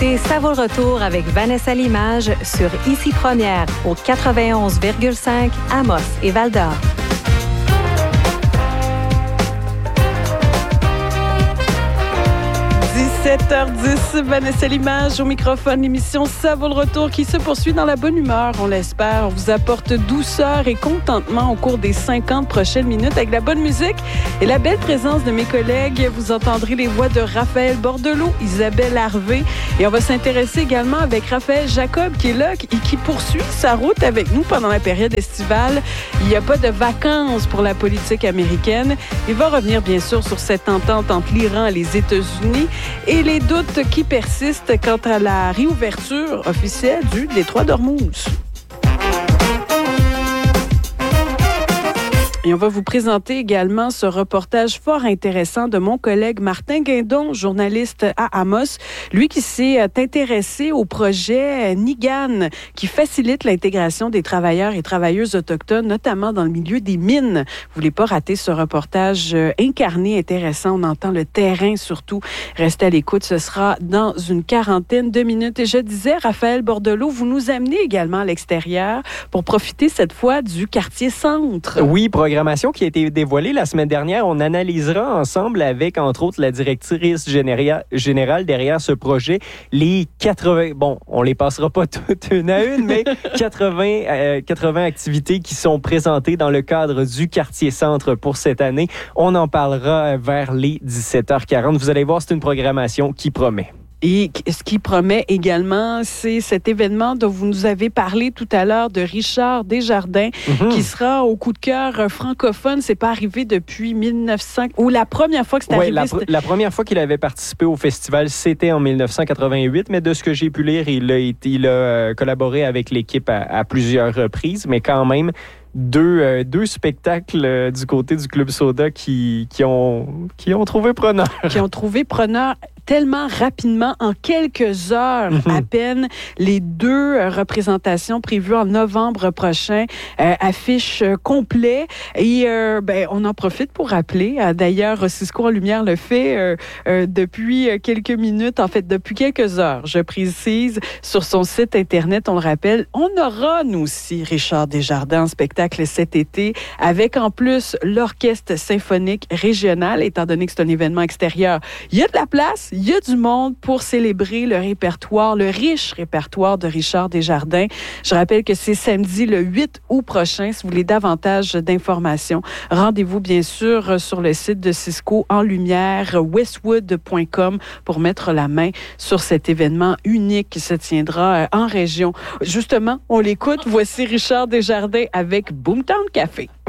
écoutez Ça vaut le retour avec Vanessa Limage sur Ici Première au 91,5 Amos et Val-d'Or. 7h10, Vanessa Limage au microphone. L'émission Ça vaut le retour qui se poursuit dans la bonne humeur, on l'espère. On vous apporte douceur et contentement au cours des 50 prochaines minutes avec la bonne musique et la belle présence de mes collègues. Vous entendrez les voix de Raphaël Bordelot, Isabelle Harvey et on va s'intéresser également avec Raphaël Jacob qui est là et qui poursuit sa route avec nous pendant la période estivale. Il n'y a pas de vacances pour la politique américaine. Il va revenir bien sûr sur cette entente entre l'Iran et les États-Unis et les doutes qui persistent quant à la réouverture officielle du détroit d'Ormuz. Et on va vous présenter également ce reportage fort intéressant de mon collègue Martin Guindon, journaliste à Amos. Lui qui s'est intéressé au projet NIGAN, qui facilite l'intégration des travailleurs et travailleuses autochtones, notamment dans le milieu des mines. Vous voulez pas rater ce reportage incarné, intéressant. On entend le terrain surtout. Restez à l'écoute, ce sera dans une quarantaine de minutes. Et je disais, Raphaël Bordelot, vous nous amenez également à l'extérieur pour profiter cette fois du quartier centre. Oui, programmation qui a été dévoilée la semaine dernière. On analysera ensemble avec, entre autres, la directrice générale derrière ce projet, les 80... Bon, on les passera pas toutes une à une, mais 80 activités qui sont présentées dans le cadre du quartier centre pour cette année. On en parlera vers les 17h40. Vous allez voir, c'est une programmation qui promet. Et ce qui promet également, c'est cet événement dont vous nous avez parlé tout à l'heure de Richard Desjardins, qui sera au coup de cœur francophone. C'est pas arrivé depuis 1900, ou la première fois que c'est arrivé. La première fois qu'il avait participé au festival, c'était en 1988, mais de ce que j'ai pu lire, il a collaboré avec l'équipe à plusieurs reprises, mais quand même, deux spectacles du côté du Club Soda qui ont trouvé preneur. Qui ont trouvé preneur tellement rapidement, en quelques heures à peine, les deux représentations prévues en novembre prochain affichent complet. Et on en profite pour rappeler, d'ailleurs, Cisco en Lumière le fait depuis quelques minutes, en fait, depuis quelques heures, je précise, sur son site Internet, on le rappelle. On aura, nous aussi, Richard Desjardins en spectacle cet été, avec en plus l'Orchestre symphonique régional, étant donné que c'est un événement extérieur. Il y a de la place, il y a du monde pour célébrer le répertoire, le riche répertoire de Richard Desjardins. Je rappelle que c'est samedi le 8 août prochain. Si vous voulez davantage d'informations, rendez-vous bien sûr sur le site de Cisco en Lumière, westwood.com, pour mettre la main sur cet événement unique qui se tiendra en région. Justement, on l'écoute. Voici Richard Desjardins avec Boomtown Café.